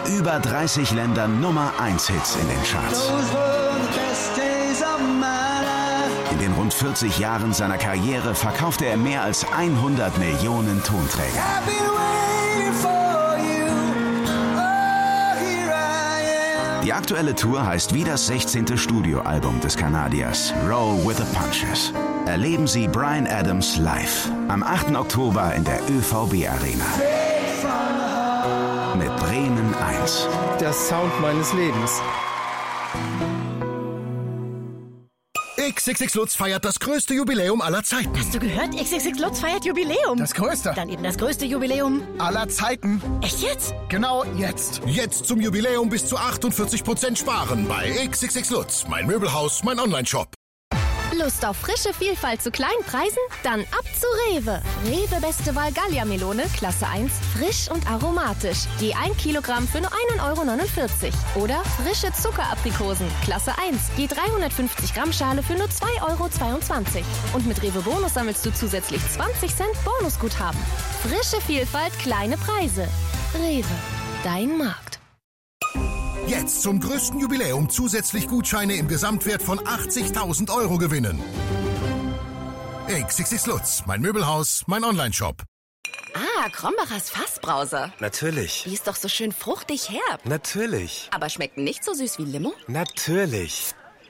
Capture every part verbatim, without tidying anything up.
über dreißig Ländern Nummer eins Hits in den Charts. In den rund vierzig Jahren seiner Karriere verkaufte er mehr als hundert Millionen Tonträger. Die aktuelle Tour heißt wie das sechzehnte Studioalbum des Kanadiers, Roll with the Punches. Erleben Sie Bryan Adams live am achten Oktober in der Ö V B Arena. Mit Bremen eins. Der Sound meines Lebens. X X X Lutz feiert das größte Jubiläum aller Zeiten. Hast du gehört? X X X Lutz feiert Jubiläum. Das größte. Dann eben das größte Jubiläum aller Zeiten. Echt jetzt? Genau jetzt. Jetzt zum Jubiläum bis zu achtundvierzig Prozent sparen bei X X X Lutz. Mein Möbelhaus, mein Onlineshop. Lust auf frische Vielfalt zu kleinen Preisen? Dann ab zu Rewe. Rewe Beste Wahl Gallia-Melone, Klasse eins, frisch und aromatisch. Je ein Kilogramm für nur einen Euro neunundvierzig. Oder frische Zuckeraprikosen, Klasse eins, je dreihundertfünfzig Gramm Schale für nur zwei Euro zweiundzwanzig. Und mit Rewe Bonus sammelst du zusätzlich zwanzig Cent Bonusguthaben. Frische Vielfalt, kleine Preise. Rewe, dein Markt. Jetzt zum größten Jubiläum zusätzlich Gutscheine im Gesamtwert von achtzigtausend Euro gewinnen. X X X Lutz, mein Möbelhaus, mein Onlineshop. Ah, Krombacher's Fassbrause. Natürlich. Die ist doch so schön fruchtig herb. Natürlich. Aber schmeckt nicht so süß wie Limo? Natürlich.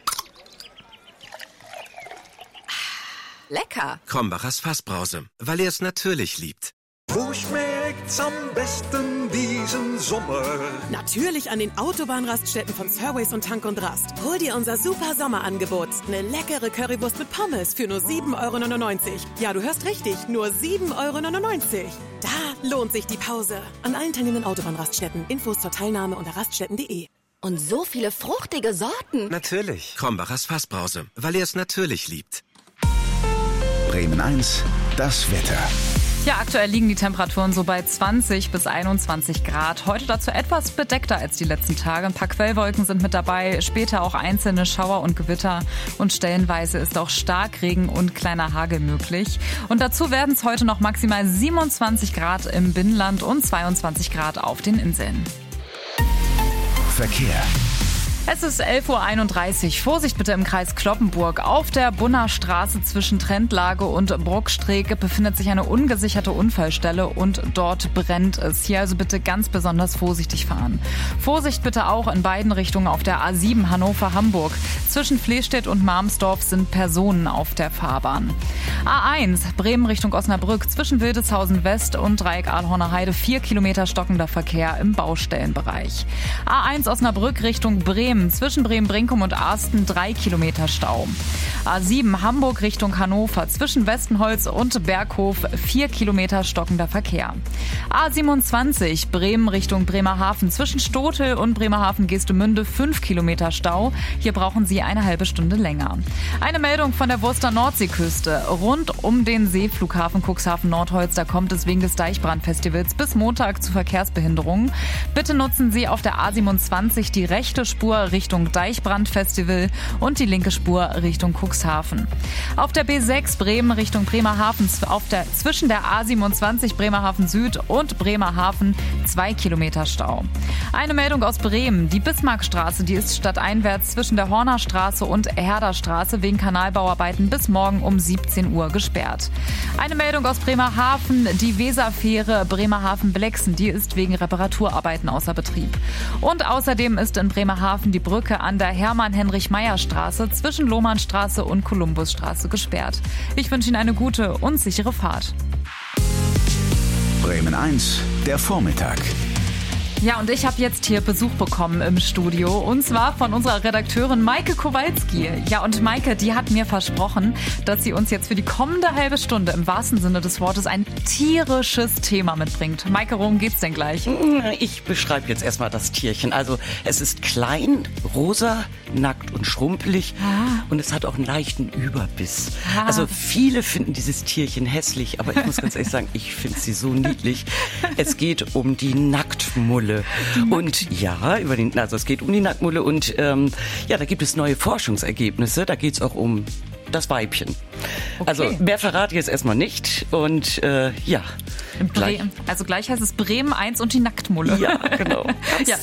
Lecker. Krombacher's Fassbrause, weil ihr es natürlich liebt. Wo schmeckt's am besten diesen Sommer? Natürlich an den Autobahnraststätten von Surways und Tank und Rast. Hol dir unser super Sommerangebot. Eine leckere Currywurst mit Pommes für nur sieben Euro neunundneunzig. Ja, du hörst richtig, nur sieben Euro neunundneunzig. Da lohnt sich die Pause. An allen teilnehmenden Autobahnraststätten. Infos zur Teilnahme unter raststätten punkt de. Und so viele fruchtige Sorten. Natürlich. Krombacher's Fassbrause, weil ihr es natürlich liebt. Bremen eins, das Wetter. Ja, aktuell liegen die Temperaturen so bei zwanzig bis einundzwanzig Grad. Heute dazu etwas bedeckter als die letzten Tage. Ein paar Quellwolken sind mit dabei, später auch einzelne Schauer und Gewitter. Und stellenweise ist auch Starkregen und kleiner Hagel möglich. Und dazu werden es heute noch maximal siebenundzwanzig Grad im Binnenland und zweiundzwanzig Grad auf den Inseln. Verkehr. Es ist elf Uhr einunddreißig. Vorsicht bitte im Kreis Cloppenburg. Auf der Bunner Straße zwischen Trendlage und Bruckstrecke befindet sich eine ungesicherte Unfallstelle und dort brennt es. Hier also bitte ganz besonders vorsichtig fahren. Vorsicht bitte auch in beiden Richtungen auf der A sieben Hannover-Hamburg. Zwischen Flehstedt und Marmsdorf sind Personen auf der Fahrbahn. A eins Bremen Richtung Osnabrück zwischen Wildeshausen West und Dreieck Ahlhorner Heide vier Kilometer stockender Verkehr im Baustellenbereich. A eins Osnabrück Richtung Bremen zwischen Bremen-Brinkum und Arsten drei Kilometer Stau. A sieben Hamburg Richtung Hannover zwischen Westenholz und Berghof vier Kilometer stockender Verkehr. A siebenundzwanzig Bremen Richtung Bremerhaven zwischen Stotel und Bremerhaven-Geestemünde fünf Kilometer Stau. Hier brauchen Sie eine halbe Stunde länger. Eine Meldung von der Wurster Nordseeküste. Rund um den Seeflughafen Cuxhaven-Nordholz, da kommt es wegen des Deichbrandfestivals bis Montag zu Verkehrsbehinderungen. Bitte nutzen Sie auf der A siebenundzwanzig die rechte Spur Richtung Deichbrandfestival und die linke Spur Richtung Cuxhaven. Auf der B sechs Bremen Richtung Bremerhaven auf der, zwischen der A siebenundzwanzig Bremerhaven Süd und Bremerhaven zwei Kilometer Stau. Eine Meldung aus Bremen. Die Bismarckstraße, die ist stadteinwärts zwischen der Hornerstraße und Herderstraße wegen Kanalbauarbeiten bis morgen um siebzehn Uhr gesperrt. Eine Meldung aus Bremerhaven. Die Weserfähre Bremerhaven-Blexen, die ist wegen Reparaturarbeiten außer Betrieb. Und außerdem ist in Bremerhaven die Brücke an der Hermann-Heinrich-Meyer-Straße zwischen Lohmannstraße und Kolumbusstraße gesperrt. Ich wünsche Ihnen eine gute und sichere Fahrt. Bremen eins, der Vormittag. Ja, und ich habe jetzt hier Besuch bekommen im Studio und zwar von unserer Redakteurin Maike Kowalski. Ja, und Maike, die hat mir versprochen, dass sie uns jetzt für die kommende halbe Stunde im wahrsten Sinne des Wortes ein tierisches Thema mitbringt. Maike, worum geht's denn gleich? Ich beschreibe jetzt erstmal das Tierchen. Also es ist klein, rosa, nackt und schrumpelig ah. und es hat auch einen leichten Überbiss. Ah. Also viele finden dieses Tierchen hässlich, aber ich muss ganz ehrlich sagen, ich finde sie so niedlich. Es geht um die Nacktmulle. Und ja, über den, also es geht um die Nacktmulle und ähm, ja, da gibt es neue Forschungsergebnisse. Da geht es auch um das Weibchen. Okay. Also mehr verrate ich jetzt erstmal nicht. Und äh, ja. Gleich. Also gleich heißt es Bremen eins und die Nacktmulle. Ja, genau. Ganz ja.